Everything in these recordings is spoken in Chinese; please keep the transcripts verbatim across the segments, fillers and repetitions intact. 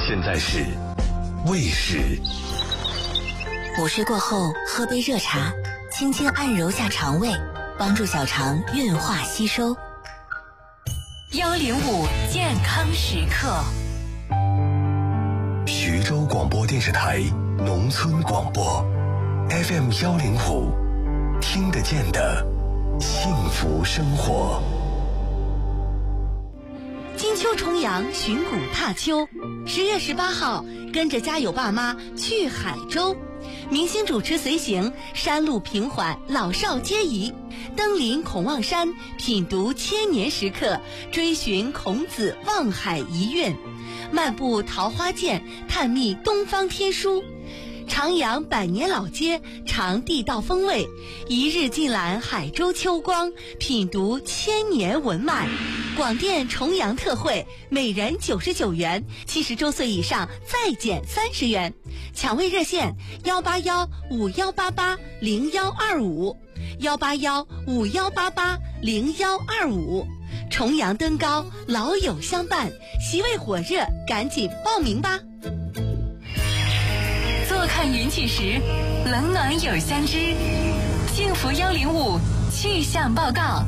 现在是胃食。 午睡过后喝杯热茶，轻轻按揉下肠胃，帮助小肠运化吸收。幺零五健康时刻， 徐州广播电视台农村广播 F M 幺零五，听得见的幸福生活。 金秋重阳，寻古踏秋。十月十八号，跟着家有爸妈去海州，明星主持随行，山路平缓，老少皆宜。登临孔望山，品读千年石刻，追寻孔子望海遗韵，漫步桃花涧，探秘东方天书。徜徉百年老街，尝地道风味，一日尽览海州秋光，品读千年文脉。广电重阳特惠，每人九十九元，七十周岁以上再减三十元。抢位热线：幺八幺五幺八八零幺二五，幺八幺五幺八八零幺二五。重阳登高，老友相伴，席位火热，赶紧报名吧！ 坐看云起时，冷暖有相知。幸福幺零五气象报告。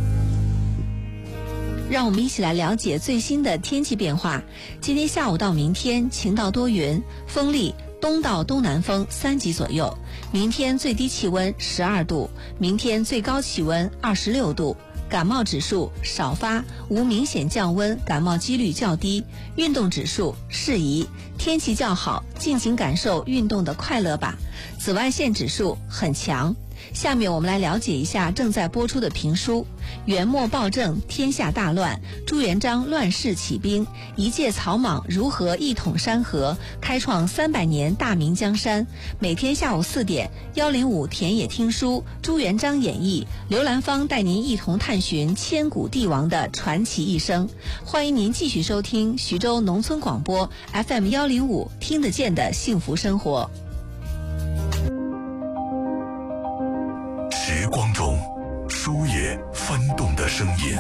让我们一起来了解最新的天气变化。今天下午到明天晴到多云，风力东到东南风三级左右。明天最低气温十二度，明天最高气温二十六度。感冒指数少发，无明显降温，感冒几率较低。运动指数适宜，天气较好，尽情感受运动的快乐吧。紫外线指数很强。下面我们来了解一下正在播出的评书《元末暴政，天下大乱，朱元璋乱世起兵，一介草莽如何一统山河，开创三百年大明江山》。每天下午四点，幺零五田野听书，朱元璋演义，刘兰芳带您一同探寻千古帝王的传奇一生。欢迎您继续收听徐州农村广播 F M 幺零五，听得见的幸福生活。 时光中书页翻动的声音，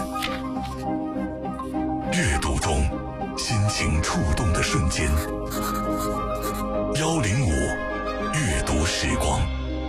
阅读中心情触动的瞬间。幺零五阅读时光。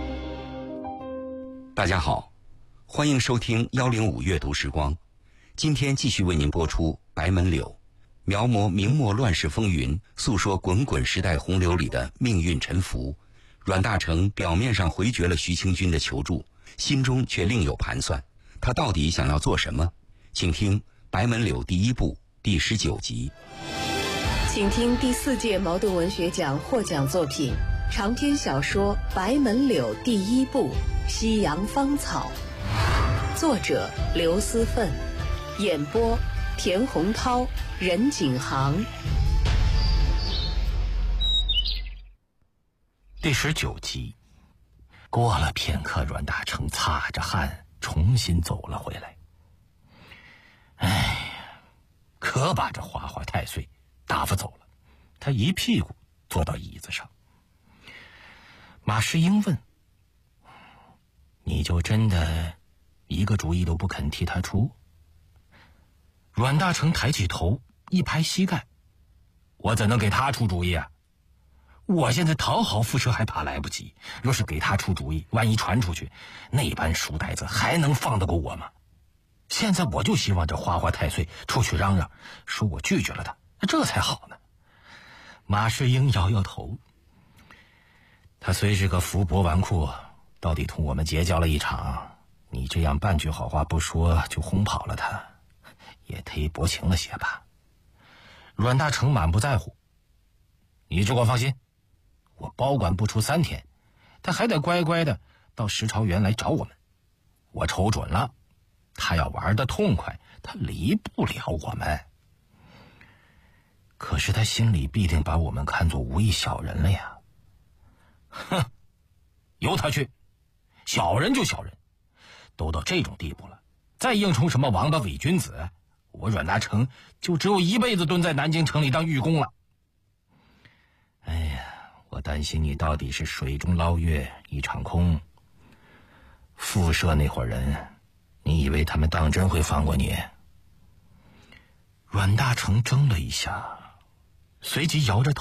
大家好，欢迎收听幺零五阅读时光。今天继续为您播出《白门柳》，描摹明末乱世风云，诉说滚滚时代洪流里的命运沉浮。阮大铖表面上回绝了徐清军的求助，心中却另有盘算。他到底想要做什么？请听《白门柳》第一部第十九集。 请听第四届茅盾文学奖获奖作品长篇小说《白门柳》第一部《夕阳芳草》，作者刘思奋，演播田洪涛、任景航。 第十九集。过了片刻，阮大铖擦着汗重新走了回来。哎呀，可把这花花太岁打发走了。他一屁股坐到椅子上。马士英问：“你就真的一个主意都不肯替他出？”阮大铖抬起头一拍膝盖：“我怎能给他出主意啊？我现在讨好副社还怕来不及，若是给他出主意，万一传出去，那班书呆子还能放得过我吗？现在我就希望这花花太岁出去嚷嚷，说我拒绝了他，这才好呢。”马士英摇摇头：“他虽是个福薄纨绔，到底同我们结交了一场，你这样半句好话不说就轰跑了他，也忒薄情了些吧？”阮大铖满不在乎：“你只管放心，我保管不出三天，他还得乖乖的到石朝园来找我们。我瞅准了，他要玩得痛快，他离不了我们。可是他心里必定把我们看作无义小人了呀。”“哼，由他去，小人就小人，都到这种地步了，再硬充什么王八伪君子，我阮大铖就只有一辈子蹲在南京城里当狱工了。哎呀，我担心你到底是水中捞月一场空。副社那伙人，你以为他们当真会放过你？”阮大铖怔了一下，随即摇着头